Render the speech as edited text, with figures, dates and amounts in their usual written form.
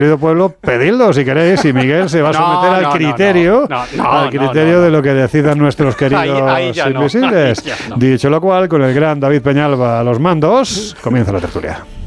Querido pueblo, pedidlo si queréis, y Miguel se va a someter al criterio de lo que decidan nuestros queridos ahí ya invisibles. No. Dicho lo cual, con el gran David Peñalba a los mandos, comienza la tertulia.